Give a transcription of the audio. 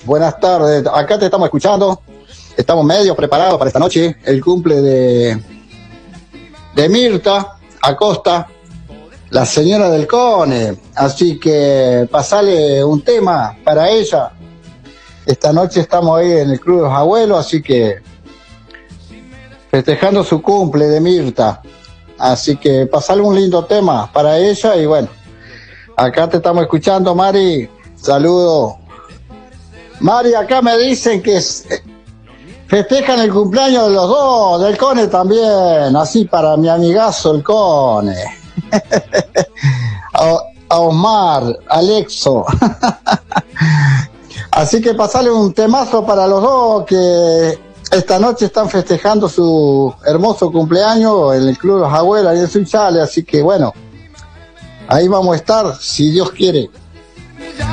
Buenas tardes, acá te estamos escuchando. Estamos medio preparados para esta noche, el cumple de Mirta Acosta, la señora del Cone. Así que pasale un tema para ella. Esta noche estamos ahí en el Club de los Abuelos, así que festejando su cumple de Mirta. Así que pasale un lindo tema para ella y bueno, acá te estamos escuchando, Mari. Saludos. Mari, acá me dicen que festejan el cumpleaños de los dos, del Cone también, así para mi amigazo el Cone. A Omar, Alexo. Así que pasale un temazo para los dos que esta noche están festejando su hermoso cumpleaños en el Club de los Abuelos, ahí en Sunchales, así que bueno, ahí vamos a estar, si Dios quiere.